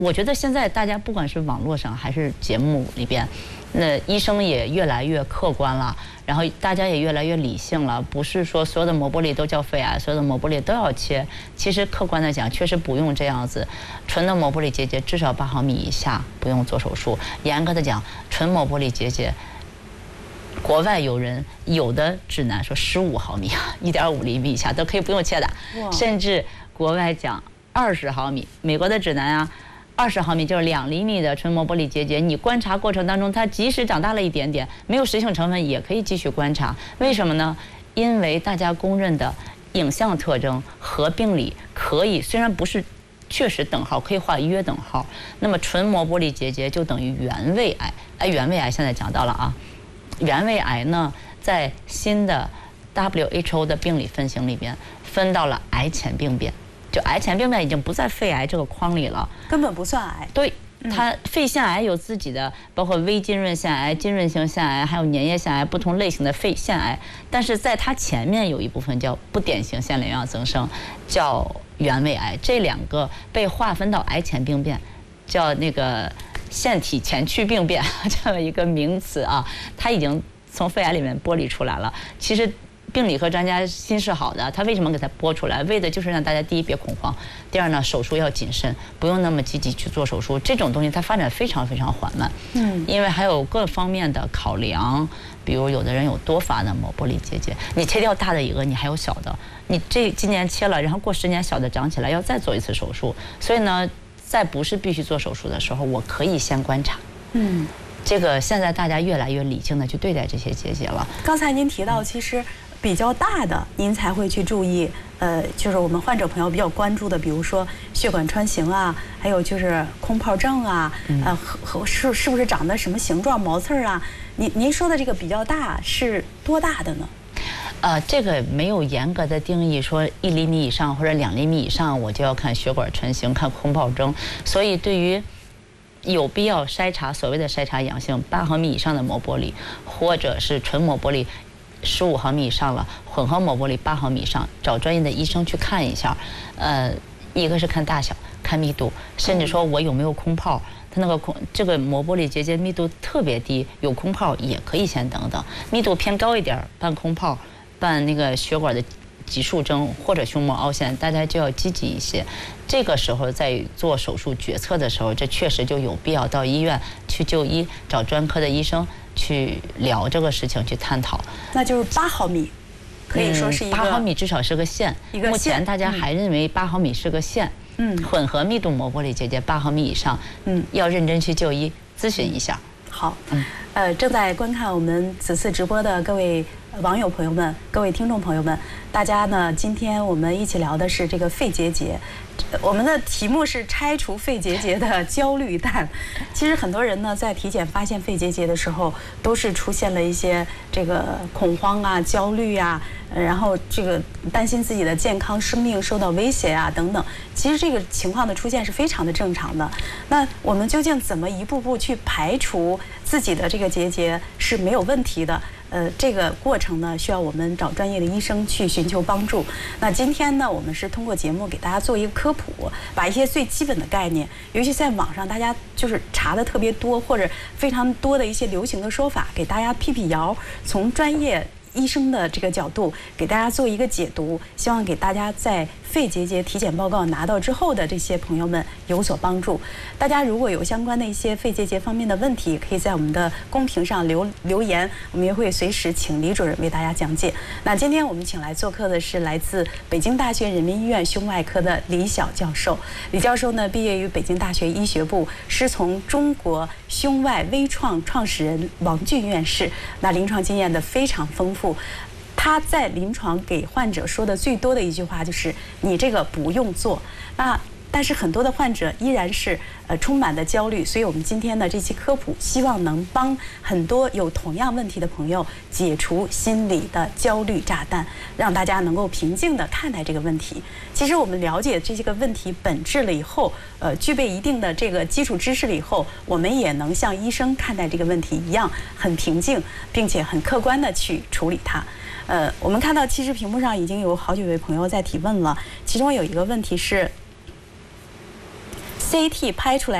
我觉得现在大家不管是网络上还是节目里边，那医生也越来越客观了，然后大家也越来越理性了，不是说所有的膜玻璃都叫肺癌，所有的膜玻璃都要切。其实客观的讲，确实不用这样子。纯的膜玻璃结节至少8毫米以下不用做手术。严格的讲，纯膜玻璃结节，国外有的指南说15毫米，1.5厘米以下都可以不用切的，甚至国外讲20毫米，美国的指南啊。20毫米就是2厘米的纯膜玻璃结节，你观察过程当中，它即使长大了一点点，没有实性成分也可以继续观察。为什么呢？因为大家公认的影像特征和病理可以，虽然不是确实等号，可以画约等号。那么纯膜玻璃结节就等于原位癌。原位癌现在讲到了啊，原位癌呢，在新的 WHO 的病理分型里边分到了癌前病变。就癌前病变已经不在肺癌这个框里了， 根本不算癌。 对，它肺腺癌有自己的，包括微浸润腺癌、浸润性腺癌，还有粘液腺癌不同类型的肺腺癌。但是在它前面有一部分叫不典型腺瘤样增生，叫原位癌。这2个被划分到癌前病变，叫那个腺体前驱病变这么一个名词啊，它已经从肺癌里面剥离出来了。其实。病理科专家心是好的，他为什么给它拨出来？为的就是让大家第一别恐慌，第二呢手术要谨慎，不用那么积极去做手术。这种东西它发展非常非常缓慢，因为还有各方面的考量，比如有的人有多发的膜玻璃结节，你切掉大的一个，你还有小的，你今年切了，然后过10年小的长起来，要再做一次手术。所以呢，在不是必须做手术的时候，我可以先观察。这个现在大家越来越理性的去对待这些结节了。 刚才您提到，其实比较大的您才会去注意，就是我们患者朋友比较关注的，比如说血管穿行啊，还有就是空泡症啊，是不是长得什么形状毛刺啊？您说的这个比较大是多大的呢？ 这个没有严格的定义，说1厘米以上或者2厘米以上我就要看血管穿行、看空泡症，所以对于有必要筛查所谓的筛查阳性8毫米以上的膜玻璃，或者是纯膜玻璃15毫米以上了，混合膜玻璃8毫米以上，找专业的医生去看一下。一个是看大小、看密度，甚至说我有没有空泡。它那个这个膜玻璃结节密度特别低，有空泡也可以先等等。密度偏高一点，办空泡，办那个血管的急束征或者胸膜凹陷，大家就要积极一些。这个时候在做手术决策的时候，这确实就有必要到医院去就医，找专科的医生去聊这个事情，去探讨。 那就是8毫米，可以说是一个 8毫米至少是个线。目前大家还认为8毫米是个线。混合密度膜玻璃结节8毫米以上，要认真去就医咨询一下。 好，正在观看我们此次直播的各位网友朋友们、各位听众朋友们，大家呢，今天我们一起聊的是这个肺结节。我们的题目是拆除肺结节的焦虑弹。其实很多人呢，在体检发现肺结节的时候，都是出现了一些这个恐慌啊、焦虑啊，然后这个担心自己的健康、生命受到威胁啊等等。其实这个情况的出现是非常的正常的。那我们究竟怎么一步步去排除自己的这个结节是没有问题的？这个过程呢，需要我们找专业的医生去寻求帮助。那今天呢，我们是通过节目给大家做一个科普，把一些最基本的概念，尤其在网上大家就是查的特别多，或者非常多的一些流行的说法，给大家辟辟谣，从专业医生的这个角度给大家做一个解读，希望给大家在肺结节体检报告拿到之后的这些朋友们有所帮助。大家如果有相关的一些肺结节方面的问题，可以在我们的公屏上留言，我们也会随时请李主任为大家讲解。那今天我们请来做客的是来自北京大学人民医院胸外科的李晓教授。李教授呢，毕业于北京大学医学部，师从中国胸外微创创始人王俊院士，那临床经验的非常丰富。他在临床给患者说的最多的一句话就是你这个不用做。但是很多的患者依然是充满的焦虑，所以我们今天的这期科普希望能帮很多有同样问题的朋友解除心理的焦虑炸弹，让大家能够平静地看待这个问题。其实我们了解这些个问题本质了以后，具备一定的这个基础知识了以后，我们也能像医生看待这个问题一样，很平静，并且很客观地去处理它。我们看到其实屏幕上已经有好几位朋友在提问了，其中有一个问题是 CT 拍出来。